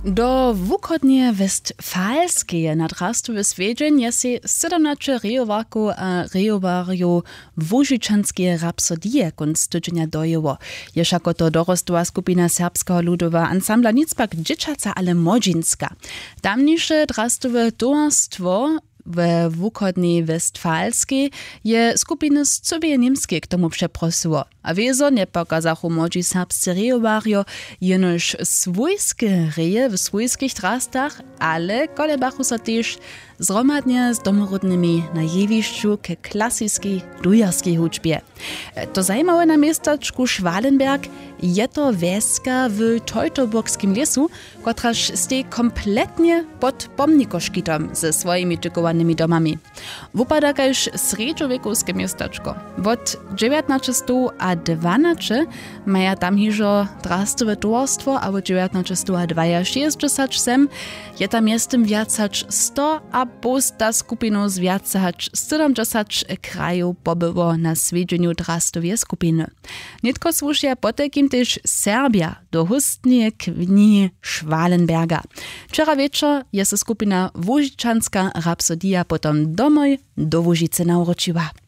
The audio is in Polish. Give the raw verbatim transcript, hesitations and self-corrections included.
Do wukodnie westfalskie nadrastowe swiedźeń jest siedemnaście rejowarków a rejowarjów Łużyczanskie rapsodie kunst tydzienia dojęło. Jeszako to dorostła skupina serbskiego ludowa ansambla nicpak dzieciaca, ale młodzieńska. Tamniejsze drastowe towarstwo w wukodni westfalskiej je skupiny z całej niemskiej k tomu przeprosiło. A wiezo nie pokazachu młodzi serbscy rejowarjo jenoż swojskie reje w swojskich drastach, ale kolebachu so też zromadnie z domorodnymi na jewiszczu k klasyskiej dujarskiej hudźbie. To zajímawe na miestaczku Schwalenberg je to wieska w Teutoburgskim lesu, kotraż stej kompletnie pod pomnikoszkitom ze swoimi tykowanymi domami. Wupada każ sredniowiekowskie miestaczko. Od dziewiętnaście a dwanaście maja tam hižo drastowe towarstwo, a od dziewiętnaście a sześćdziesiąt sem je tam jestem wiacać sto a posta skupinu z wiacać siedemdziesiąt krajów pobyło na swiedźeniu drastowie skupiny. Nitko słušia potekim też Serbia do hustnie kni Schwalenberga. Wczoraj wieczor jest skupina Łużyczanska rapsodia potom domoj do Łużycy nauročiła.